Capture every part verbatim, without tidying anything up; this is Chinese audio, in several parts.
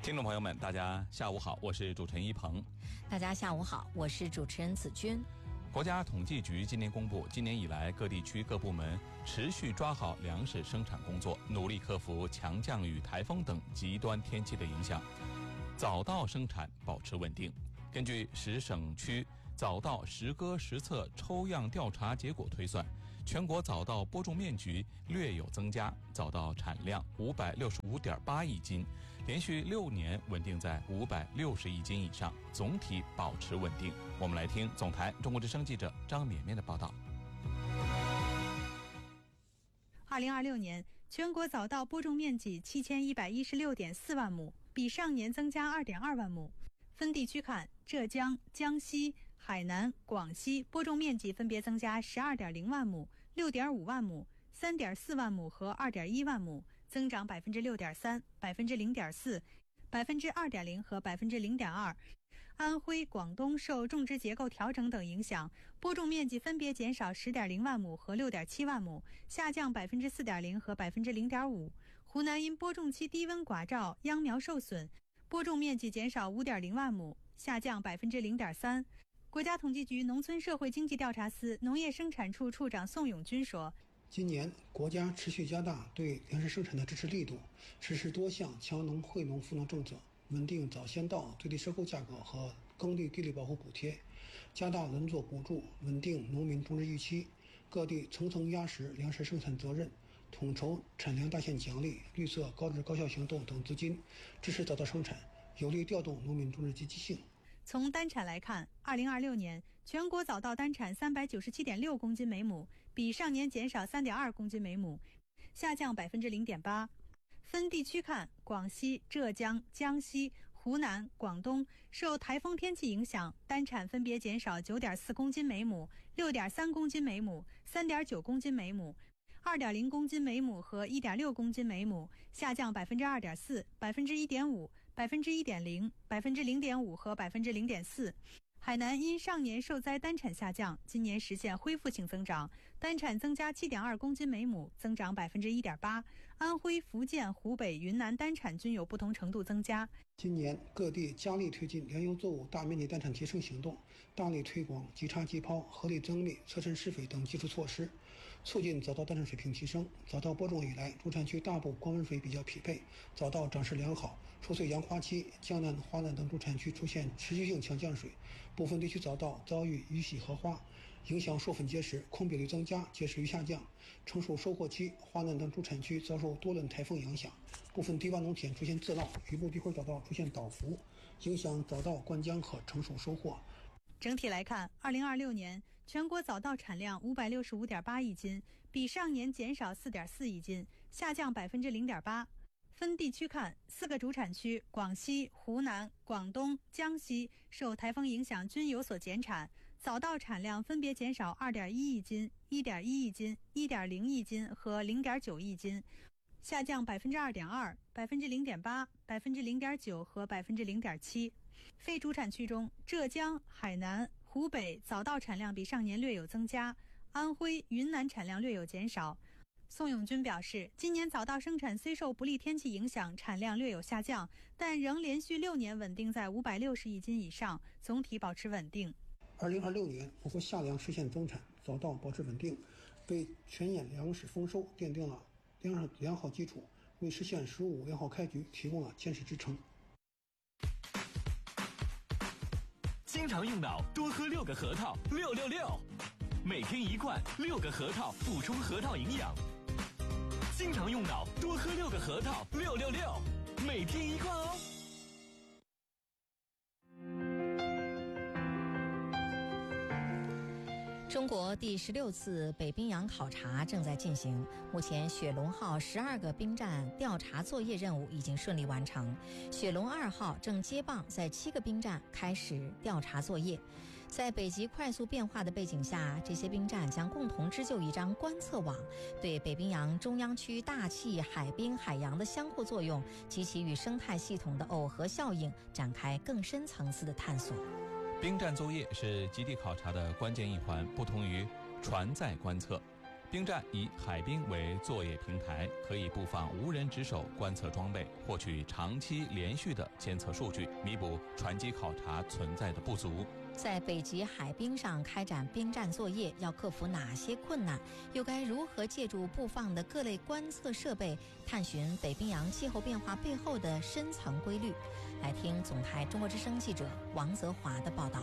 听众朋友们，大家下午好，我是主持人一鹏。 大家下午好，我是主持人子君。 国家统计局今年公布，今年以来各地区各部门持续抓好粮食生产工作，努力克服强降雨、台风等极端天气的影响，早稻生产保持稳定。根据十省区早稻实割实测抽样调查结果推算，全国早稻播种面积略有增加，早稻产量五百六十五点八亿斤，连续六年稳定在五百六十亿斤以上，总体保持稳定。我们来听总台中国之声记者张绵绵的报道。 二零二六年，全国早稻播种面积七千一百一十六点四万亩，比上年增加二点二万亩。分地区看，浙江、江西、海南、广西播种面积分别增加十二点零万亩、六点五万亩、三点四万亩和二点一万亩，增长百分之六点三、百分之零点四、百分之二点零和百分之零点二。安徽、广东受种植结构调整等影响，播种面积分别减少十点零万亩和六点七万亩，下降百分之四点零和百分之零点五。湖南因播种期低温寡照，秧苗受损，播种面积减少五点零万亩，下降百分之零点三。国家统计局农村社会经济调查司农业生产处处长宋永军说， 今年国家持续加大对粮食生产的支持力度，实施多项强农惠农扶农政策，稳定早先稻最低收购价格和耕地地力保护补贴，加大轮作补助，稳定农民种植预期，各地层层压实粮食生产责任，统筹产粮大县奖励、绿色高质高效行动等资金，支持早稻生产，有力调动农民种植积极性。 从单产来看，二零二六年全国早稻单产三百九十七点六公斤每亩，比上年减少三点二公斤每亩，下降百分之零点八。分地区看，广西、浙江、江西、湖南、广东受台风天气影响，单产分别减少九点四公斤每亩、六点三公斤每亩、三点九公斤每亩、二点零公斤每亩和一点六公斤每亩，下降百分之二点四、百分之一点五、百分之一点零、百分之零点五和百分之零点四。海南因上年受灾单产下降，今年实现恢复性增长，单产增加七点二公斤每亩，增长百分之一点八。安徽、福建、湖北、云南单产均有不同程度增加。 今年各地加力推进粮油作物大面积单产提升行动，大力推广即插即抛、合理增密、侧身施肥等技术措施，促进早稻单产水平提升。早稻播种以来，主产区大部光温水比较匹配，早稻长势良好。出穗杨花期，江南、华南等主产区出现持续性强降水，部分地区早稻遭遇雨洗荷花，影响授粉结实，空比率增加，结实率下降。成熟收获期，华南等主产区遭受多轮台风影响，部分低洼农田出现自涝，局部地块早稻出现倒伏，影响早稻灌浆和成熟收获。 整体来看，二零二六年全国早稻产量五百六十五点八亿斤，比上年减少四点四亿斤，下降百分之零点八。分地区看，四个主产区广西、湖南、广东、江西受台风影响均有所减产，早稻产量分别减少二点一亿斤、一点一亿斤、一点零亿斤和零点九亿斤，下降百分之二点二、百分之零点八、百分之零点九和百分之零点七。非主产区中，浙江、海南、湖北早稻产量比上年略有增加，安徽、云南产量略有减少。宋永军表示，今年早稻生产虽受不利天气影响，产量略有下降，但仍连续六年稳定在五百六十亿斤以上，总体保持稳定。 二零二六年，我国夏粮实现增产，早稻保持稳定，为全年粮食丰收奠定了良良好基础，为实现“十五”良好开局提供了坚实支撑。 经常用脑，多喝六个核桃，六六六，每天一罐，六个核桃，补充核桃营养。经常用脑，多喝六个核桃，六六六，每天一罐哦。 中国第十六次北冰洋考察正在进行，目前雪龙号十二个冰站调查作业任务已经顺利完成，雪龙二号正接棒在七个冰站开始调查作业。在北极快速变化的背景下，这些冰站将共同织就一张观测网，对北冰洋中央区大气、海冰、海洋的相互作用及其与生态系统的耦合效应展开更深层次的探索。 冰站作业是极地考察的关键一环，不同于船载观测。 兵站以海冰为作业平台，可以布放无人值守观测装备，获取长期连续的监测数据，弥补船机考察存在的不足。 在北极海冰上开展冰站作业，要克服哪些困难？又该如何借助布放的各类观测设备，探寻北冰洋气候变化背后的深层规律？来听总台中国之声记者王泽华的报道。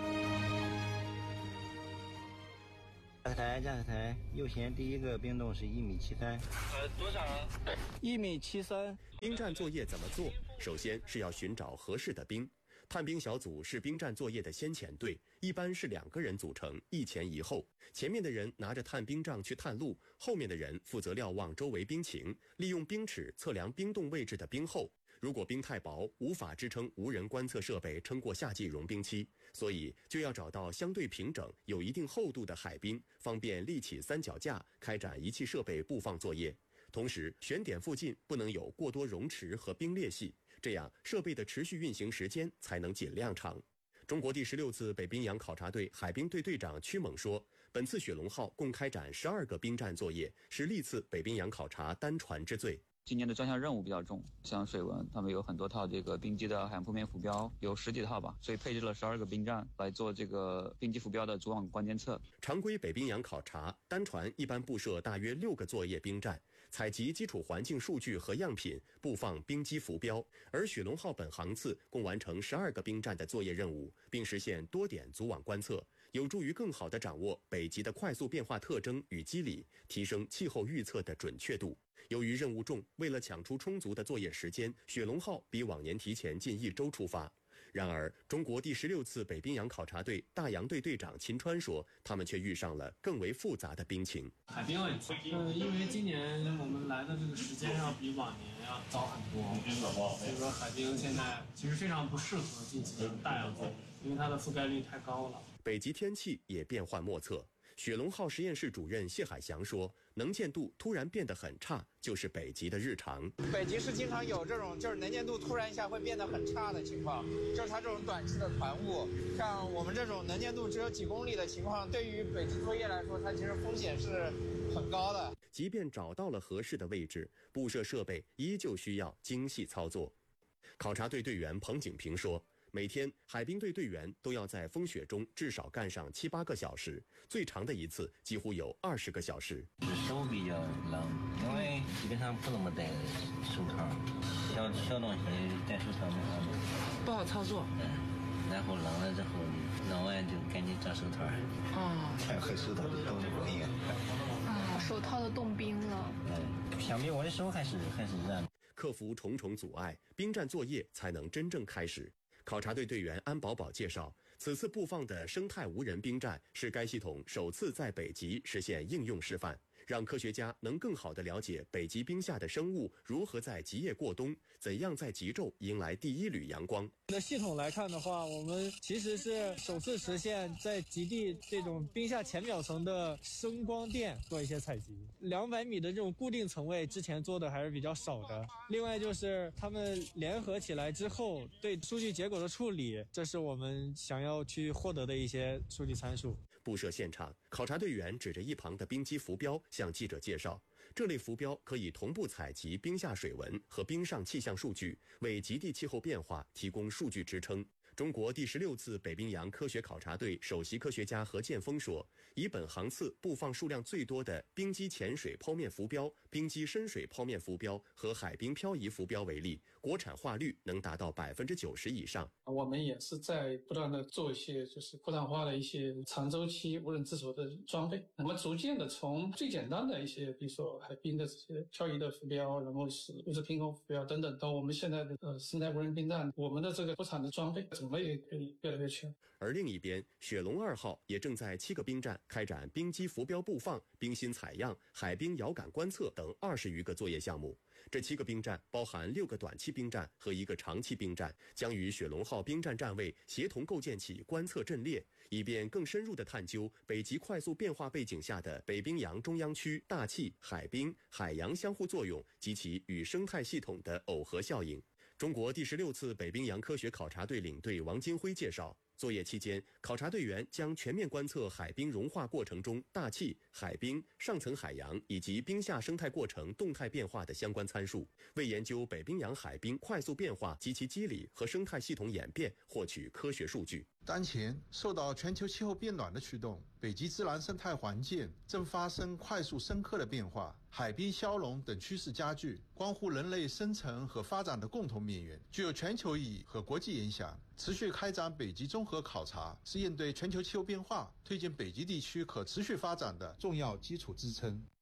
驾驶台，驾驶台，右舷第一个冰洞是一米七三。 呃，多少啊？ 一米七三。 冰站作业怎么做？首先是要寻找合适的冰。探冰小组是冰站作业的先遣队，一般是两个人组成，一前一后。前面的人拿着探冰杖去探路，后面的人负责瞭望周围冰情，利用冰尺测量冰洞位置的冰厚。如果冰太薄，无法支撑无人观测设备撑过夏季融冰期，所以就要找到相对平整、有一定厚度的海冰，方便立起三脚架，开展仪器设备布放作业。同时，选点附近不能有过多溶池和冰裂隙，这样设备的持续运行时间才能尽量长。中国第十六次北冰洋考察队海冰队队长屈猛说，本次雪龙号共开展十二个冰站作业，是历次北冰洋考察单船之最。 今年的专项任务比较重，像水文，他们有很多套这个冰机的海洋铺面浮标，有十几套吧，所以配置了十二个冰站来做这个冰机浮标的主网观监测。 常规北冰洋考察，单船一般布设大约六个作业冰站，采集基础环境数据和样品，布放冰机浮标。而雪龙号本航次共完成十二个冰站的作业任务，并实现多点组网观测，有助于更好地掌握北极的快速变化特征与机理，提升气候预测的准确度。由于任务重，为了抢出充足的作业时间，雪龙号比往年提前近一周出发。然而，中国第十六次北冰洋考察队大洋队队长秦川说，他们却遇上了更为复杂的冰情。 海冰问题，呃，因为今年我们来的这个时间要比往年要早很多，所以说海冰现在其实非常不适合进行大洋作业，因为它的覆盖率太高了。 北极天气也变幻莫测。雪龙号实验室主任谢海翔说，能见度突然变得很差，就是北极的日常。 北极是经常有这种就是能见度突然一下会变得很差的情况，就是它这种短期的团雾，像我们这种能见度只有几公里的情况，对于北极作业来说，它其实风险是很高的。 即便找到了合适的位置，布设设备依旧需要精细操作。考察队队员彭景平说，每天海冰队队员都要在风雪中至少干上七八个小时，最长的一次几乎有二十个小时。 手比较冷，因为基本上不怎么戴手套，小小东西戴手套不好弄， 不好操作。 嗯，然后冷了之后，弄完就赶紧扎手套。 哦， 和手套都冻不一样。 啊，手套都冻冰了。 嗯，相比我的手还是还是热。 克服重重阻碍，冰站作业才能真正开始。考察队队员安宝宝介绍，此次布放的生态无人冰站是该系统首次在北极实现应用示范，让科学家能更好地了解北极冰下的生物如何在极夜过冬，怎样在极昼迎来第一缕阳光。 的系统来看的话，我们其实是首次实现在极地这种冰下浅表层的声光电做一些采集。两百米的这种固定层位之前做的还是比较少的。另外就是他们联合起来之后对数据结果的处理，这是我们想要去获得的一些数据参数。 布设现场，考察队员指着一旁的冰机浮标向记者介绍，这类浮标可以同步采集冰下水文和冰上气象数据，为极地气候变化提供数据支撑。中国第十六次北冰洋科学考察队首席科学家何建峰说，以本航次布放数量最多的冰机潜水剖面浮标、冰机深水剖面浮标和海冰漂移浮标为例，国产化率能达到百分之九十以上。 我们也是在不断的做一些就是国产化的一些长周期无人值守的装备。我们逐渐的从最简单的一些，比如说海冰的这些漂移的浮标，然后是物质平衡浮标等等，到我们现在的呃生态无人冰站，我们的这个国产的装备种类也可以越来越全。 而另一边，雪龙二号也正在七个冰站开展冰机浮标布放、冰芯采样、海冰遥感观测等二十余个作业项目。这七个冰站包含六个短期冰站和一个长期冰站，将与雪龙号冰站站位协同构建起观测阵列，以便更深入地探究北极快速变化背景下的北冰洋中央区大气、海冰、海洋相互作用及其与生态系统的耦合效应。中国第十六次北冰洋科学考察队领队王金辉介绍， 作业期间，考察队员将全面观测海冰融化过程中大气、海冰、上层海洋以及冰下生态过程动态变化的相关参数，为研究北冰洋海冰快速变化及其机理和生态系统演变获取科学数据。 当前，受到全球气候变暖的驱动，北极自然生态环境正发生快速深刻的变化，海冰消融等趋势加剧，关乎人类生存和发展的共同命运，具有全球意义和国际影响。持续开展北极综合考察，是应对全球气候变化、推进北极地区可持续发展的重要基础支撑。